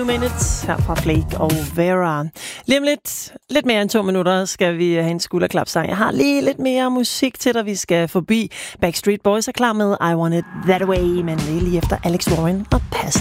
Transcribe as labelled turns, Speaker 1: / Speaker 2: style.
Speaker 1: Minutes her fra Flake og Vera. Lige om lidt mere end 2 minutter, skal vi have en skulderklapsang. Jeg har lige lidt mere musik til dig. Vi skal forbi Backstreet Boys er klar med I Want It That Way, men det er lige efter Alex Warren og Pass.